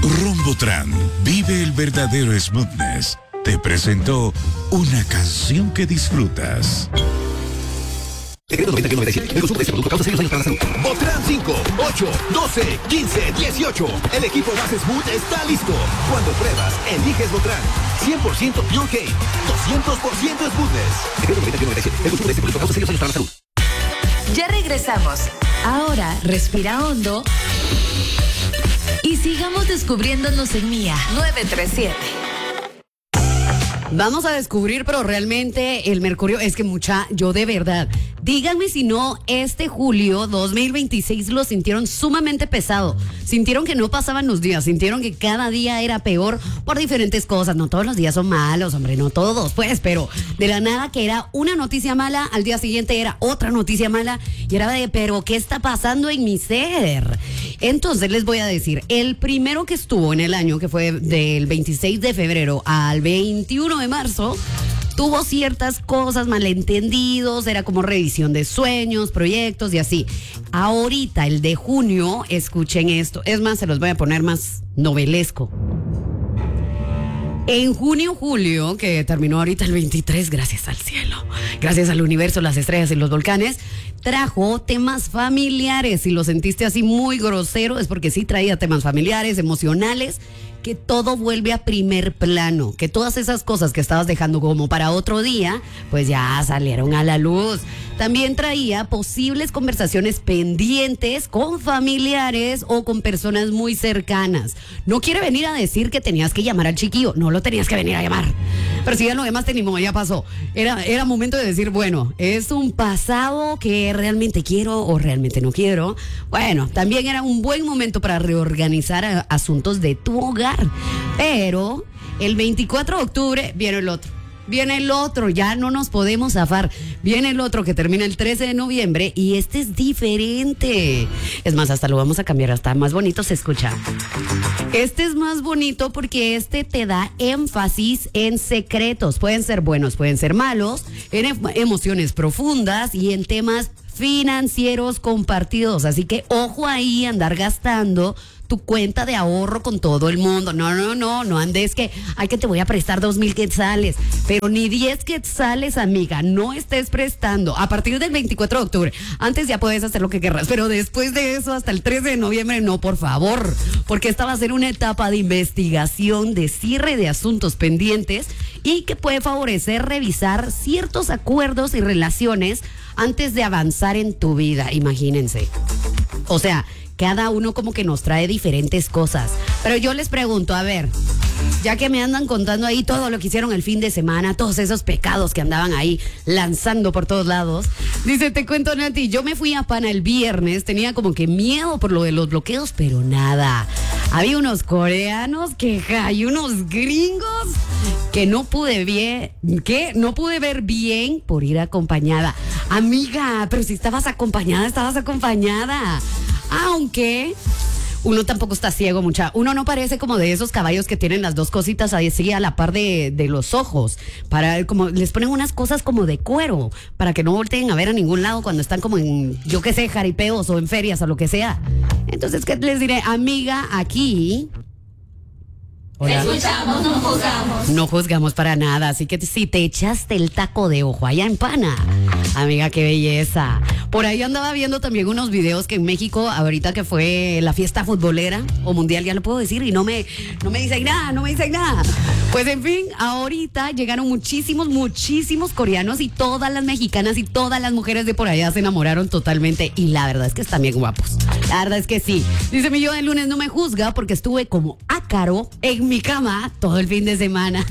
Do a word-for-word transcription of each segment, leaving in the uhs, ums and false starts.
Rombotran, vive el verdadero smoothness. Te presentó una canción que disfrutas. Decreto noventa noventa y siete. El consumo de este producto causa serios daños para la salud. Botran cinco, ocho, doce, quince, dieciocho. El equipo más smooth está listo. Cuando pruebas, eliges Botran. cien por ciento Pure Cane. doscientos por ciento smoothness. Decreto noventa noventa y siete. El consumo de este producto causa serios daños para la salud. Ya regresamos. Ahora respira hondo y sigamos descubriéndonos en Mía nueve tres siete. Vamos a descubrir, pero realmente el mercurio es que mucha, yo de verdad, díganme si no, este julio dos mil veintiséis lo sintieron sumamente pesado, sintieron que no pasaban los días, sintieron que cada día era peor por diferentes cosas, no todos los días son malos, hombre, no todos, pues, pero de la nada que era una noticia mala, al día siguiente era otra noticia mala, y era de, pero ¿qué está pasando en mi ser? Entonces les voy a decir, el primero que estuvo en el año, que fue del veintiséis de febrero al veintiuno de marzo, tuvo ciertas cosas, malentendidos, era como revisión de sueños, proyectos y así. Ahorita, el de junio, escuchen esto, es más, se los voy a poner más novelesco. En junio, julio, que terminó ahorita el veintitrés, gracias al cielo, gracias al universo, las estrellas y los volcanes, trajo temas familiares. Si lo sentiste así muy grosero, es porque sí traía temas familiares, emocionales, que todo vuelve a primer plano, que todas esas cosas que estabas dejando como para otro día, pues ya salieron a la luz. También traía posibles conversaciones pendientes con familiares o con personas muy cercanas. No quiere venir a decir que tenías que llamar al chiquillo, no lo tenías que venir a llamar. Pero si ya lo demás te ya pasó. Era, era momento de decir, bueno, es un pasado que realmente quiero o realmente no quiero. Bueno, también era un buen momento para reorganizar a, asuntos de tu hogar. Pero el veinticuatro de octubre viene el otro. Viene el otro, ya no nos podemos zafar. Viene el otro que termina el trece de noviembre y este es diferente. Es más, hasta lo vamos a cambiar, hasta más bonito se escucha. Este es más bonito porque este te da énfasis en secretos. Pueden ser buenos, pueden ser malos, en em- emociones profundas y en temas financieros compartidos. Así que ojo ahí, andar gastando tu cuenta de ahorro con todo el mundo. No, no, no, no andes que, ay, que te voy a prestar dos mil quetzales, pero ni diez quetzales, amiga, no estés prestando. A partir del veinticuatro de octubre, antes ya puedes hacer lo que querrás, pero después de eso, hasta el trece de noviembre, no, por favor, porque esta va a ser una etapa de investigación, de cierre de asuntos pendientes y que puede favorecer revisar ciertos acuerdos y relaciones antes de avanzar en tu vida, imagínense. O sea, cada uno como que nos trae diferentes cosas. Pero yo les pregunto, a ver, ya que me andan contando ahí todo lo que hicieron el fin de semana, todos esos pecados que andaban ahí lanzando por todos lados. Dice, te cuento, Nati, yo me fui a Pana el viernes, tenía como que miedo por lo de los bloqueos, pero nada. Había unos coreanos que hay unos gringos que no pude bien, que no pude ver bien por ir acompañada. Amiga, pero si estabas acompañada, estabas acompañada. Aunque uno tampoco está ciego, mucha. Uno no parece como de esos caballos que tienen las dos cositas así a la par de, de los ojos. Para, como, les ponen unas cosas como de cuero, para que no volteen a ver a ningún lado cuando están como en, yo qué sé, jaripeos o en ferias o lo que sea. Entonces, ¿qué les diré? Amiga, aquí... Hola. Escuchamos, no juzgamos. No juzgamos para nada, así que si te echaste el taco de ojo allá en Pana, amiga, qué belleza. Por ahí andaba viendo también unos videos que en México, ahorita que fue la fiesta futbolera o mundial, ya lo puedo decir, y no me, no me dicen nada, no me dicen nada. Pues en fin, ahorita llegaron muchísimos, muchísimos coreanos y todas las mexicanas y todas las mujeres de por allá se enamoraron totalmente y la verdad es que están bien guapos. La verdad es que sí. Dice mi yo del lunes no me juzga porque estuve como ácaro en mi cama todo el fin de semana.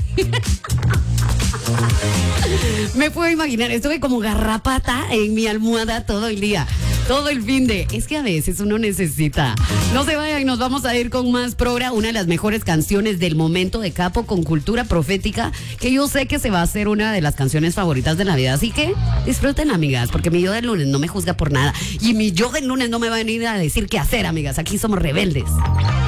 Me puedo imaginar, estuve como garrapata en mi almohada todo el día, todo el fin de... Es que a veces uno necesita. No se vayan, nos vamos a ir con más programa, una de las mejores canciones del momento de Capo con cultura profética, que yo sé que se va a hacer una de las canciones favoritas de la vida. Así que disfruten, amigas, porque mi yo del lunes no me juzga por nada. Y mi yo del lunes no me va a venir a decir qué hacer, amigas. Aquí somos rebeldes.